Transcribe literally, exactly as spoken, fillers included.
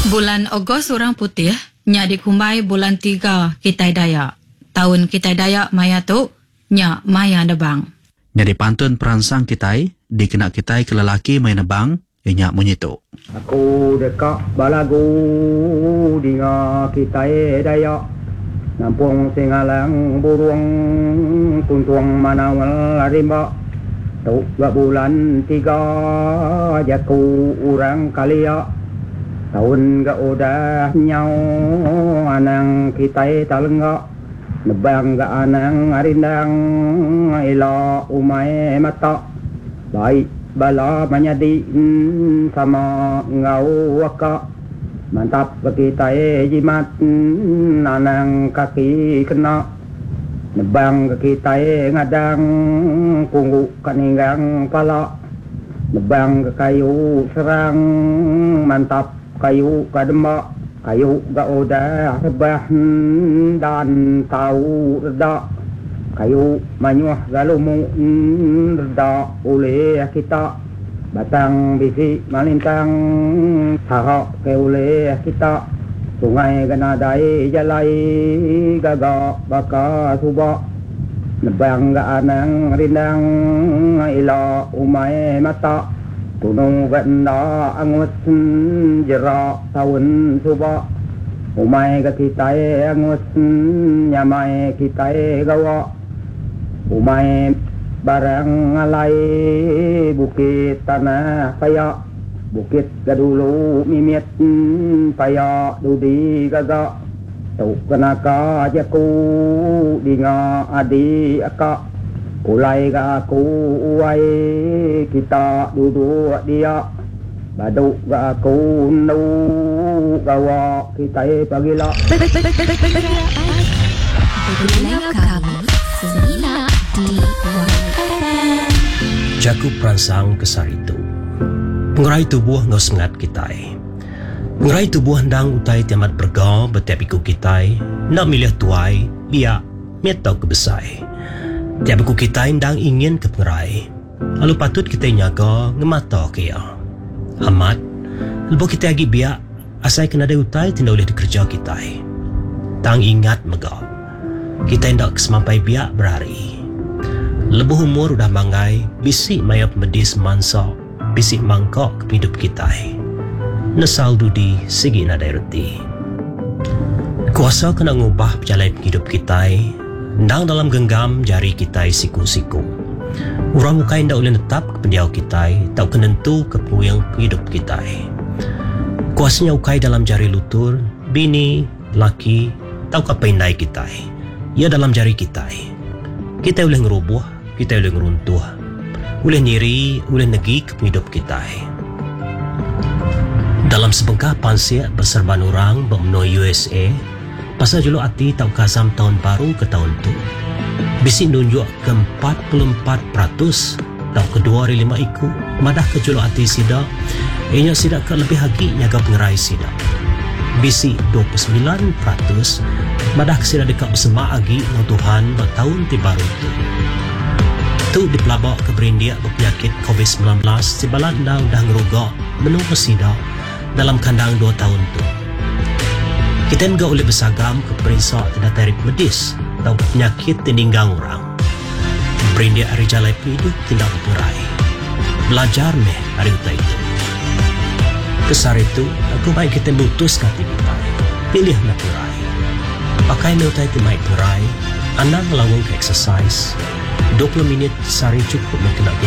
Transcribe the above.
Bulan Ogos orang putih, nya dikumbai bulan tiga Kitai Dayak. Tahun Kitai Dayak maya tu, nya maya nebang. Nya dipantun peransang Kitai, dikena Kitai ke lelaki maya nebang, nya munyitu. Aku dekat balagu dinga Kitai Dayak. Nampung singalang burung, tuntuang manawal rimba. Tu bulan tiga, jaku orang kalia. Tahun ga udah nyau anang Kitai talengga nebang ga anang arindang ila umai mata baik bala manyadi sama ngau waka mantap Kitai jimat anang kaki kena nebang Kitai ngadang punggu kaninggang pala nebang kayu serang mantap kayu kadema kayu ga udah rebah dan tahu reda kayu manyuh galumu reda oleh kita batang bisi malintang sahak ke oleh kita sungai ganadai jalai gaga baka suba nebang ga anang rindang ila umai mata tunong ganda angut jera tahun suba umay ka Kitai angut nyamay Kitai gawa umay barang alay bukit tanah paya bukit gadulu mimit paya dudi gaga tu kenaka jaku dinga adi aka kulai ga aku uai kita duduk dia baduk ga aku nu gawa kita pagila Dengar kami semina di Jaku peransang kesar itu pengerai tubuh ngau sengat Kitai pengerai tubuh hendang utai tiamat bergau betiap iku Kitai nak milih tuai biak metau kebesai tiap iku Kitai hendang ingin ke pengerai lalu patut kita nyaga ngemata kia amat lepo kita lagi biak asai kena ada utai tidak boleh dikerja Kitai tang ingat mega kita hendak kesemampai biak berhari lebuh umur udah mangai bisik mayap medis mansa bisik mangkok ke hidup Kitai nesal dudi segi nadai reti kuasa kena ngubah berjalan hidup Kitai ndang dalam genggam jari Kitai siku-siku orang mukai ndak boleh tetap ke pendiau Kitai tak kenentu ke puyang hidup Kitai kuasanya ukai dalam jari lutur bini laki tau kapainai Kitai ia dalam jari Kitai kita boleh ngerubuh kita boleh ngeruntuh boleh nyiri boleh negi ke hidup Kitai dalam sebengkah pansiak berserban orang bermenua U S A pasal julu ati tau kazam tahun baru ke tahun tu bisik nunjuk ke empat puluh empat peratus tau kedua dari lima iku madah ke julu ati sidak ianya sidak ke lebih lagi nyaga pengerai sidak bisik dua puluh sembilan peratus madah ke sidak dekat bersemak lagi ng Tuhan bertahun ti baru tu tu dipelabak ke berindiak berpenyakit covid sembilan belas si balat dah dah ngerugak menung sidak dalam kandang dua tahun tu kita enggak boleh bersagam ke periksa tidak tarik medis atau penyakit tininggang orang berindia hari jalai hidup tidak berperai belajar meh hari utai itu kesar itu aku baik kita mutus kata kita pilih nak perai pakai utai itu baik perai anak melanggung ke exercise dua puluh minit sehari cukup nak kena